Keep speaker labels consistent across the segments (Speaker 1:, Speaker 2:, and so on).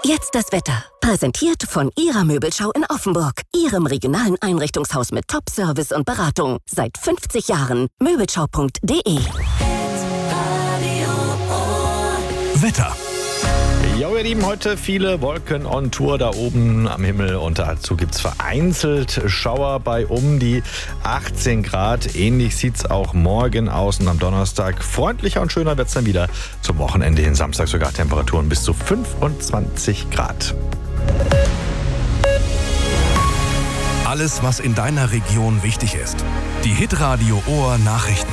Speaker 1: Jetzt das Wetter. Präsentiert von Ihrer Möbelschau in Offenburg. Ihrem regionalen Einrichtungshaus mit Top-Service und Beratung. Seit 50 Jahren. Möbelschau.de.
Speaker 2: Wetter.
Speaker 3: Ja, ihr Lieben, heute viele Wolken on Tour da oben am Himmel und dazu gibt es vereinzelt Schauer bei um die 18 Grad. Ähnlich sieht es auch morgen aus und am Donnerstag freundlicher und schöner wird es dann wieder. Zum Wochenende hin, Samstag sogar Temperaturen bis zu 25 Grad.
Speaker 2: Alles, was in deiner Region wichtig ist. Die Hitradio Ohr Nachrichten.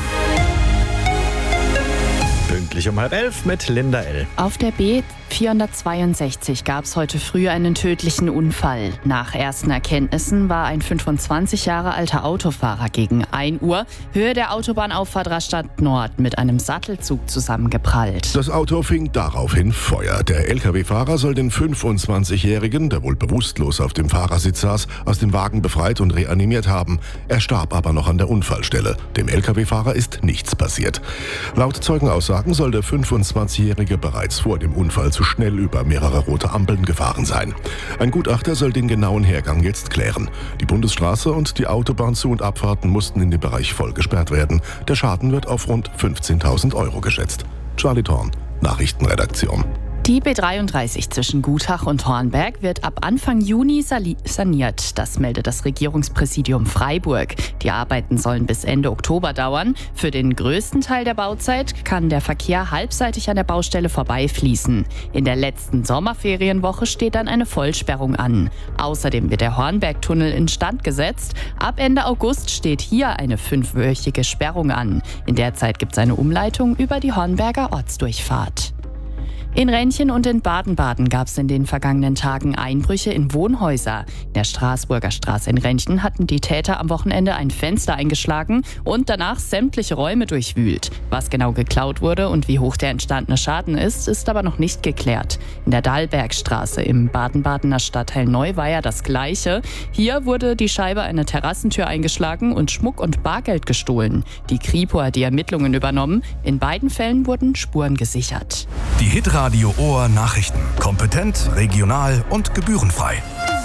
Speaker 3: Pünktlich um 10:30 mit Linda L.
Speaker 4: Auf der B462 gab es heute früh einen tödlichen Unfall. Nach ersten Erkenntnissen war ein 25 Jahre alter Autofahrer gegen 1 Uhr Höhe der Autobahnauffahrt Rastatt Nord mit einem Sattelzug zusammengeprallt.
Speaker 5: Das Auto fing daraufhin Feuer. Der Lkw-Fahrer soll den 25-Jährigen, der wohl bewusstlos auf dem Fahrersitz saß, aus dem Wagen befreit und reanimiert haben. Er starb aber noch an der Unfallstelle. Dem Lkw-Fahrer ist nichts passiert. Laut Zeugenaussagen soll der 25-Jährige bereits vor dem Unfall zu schnell über mehrere rote Ampeln gefahren sein. Ein Gutachter soll den genauen Hergang jetzt klären. Die Bundesstraße und die Autobahnzu- und Abfahrten mussten in dem Bereich voll gesperrt werden. Der Schaden wird auf rund 15.000 Euro geschätzt. Charlie Thorn, Nachrichtenredaktion.
Speaker 4: Die B33 zwischen Gutach und Hornberg wird ab Anfang Juni saniert. Das meldet das Regierungspräsidium Freiburg. Die Arbeiten sollen bis Ende Oktober dauern. Für den größten Teil der Bauzeit kann der Verkehr halbseitig an der Baustelle vorbeifließen. In der letzten Sommerferienwoche steht dann eine Vollsperrung an. Außerdem wird der Hornbergtunnel instand gesetzt. Ab Ende August steht hier eine 5-wöchige Sperrung an. In der Zeit gibt es eine Umleitung über die Hornberger Ortsdurchfahrt. In Renchen und in Baden-Baden gab es in den vergangenen Tagen Einbrüche in Wohnhäuser. In der Straßburger Straße in Renchen hatten die Täter am Wochenende ein Fenster eingeschlagen und danach sämtliche Räume durchwühlt. Was genau geklaut wurde und wie hoch der entstandene Schaden ist aber noch nicht geklärt. In der Dahlbergstraße im Baden-Badener Stadtteil Neuweier das Gleiche. Hier wurde die Scheibe einer Terrassentür eingeschlagen und Schmuck und Bargeld gestohlen. Die Kripo hat die Ermittlungen übernommen. In beiden Fällen wurden Spuren gesichert.
Speaker 2: Die Hitradio Ohr Nachrichten. Kompetent, regional und gebührenfrei.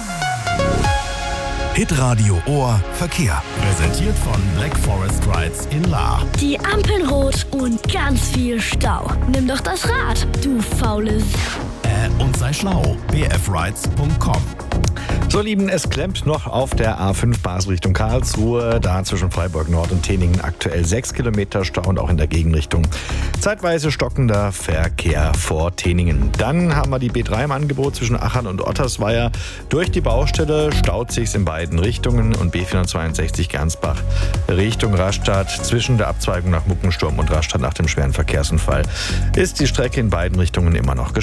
Speaker 2: Hitradio Ohr Verkehr.
Speaker 6: Präsentiert von Black Forest Rides in Lahr.
Speaker 7: Die Ampeln rot und ganz viel Stau. Nimm doch das Rad, du faules.
Speaker 6: Und sei schlau. bfrides.com.
Speaker 3: So, Lieben, es klemmt noch auf der A5 Basel Richtung Karlsruhe. Da zwischen Freiburg Nord und Teningen aktuell 6 Kilometer Stau und auch in der Gegenrichtung zeitweise stockender Verkehr vor Teningen. Dann haben wir die B3 im Angebot zwischen Achern und Ottersweier. Durch die Baustelle staut sich's in beiden Richtungen und B462 Gernsbach Richtung Rastatt. Zwischen der Abzweigung nach Muckensturm und Rastatt nach dem schweren Verkehrsunfall ist die Strecke in beiden Richtungen immer noch gesperrt.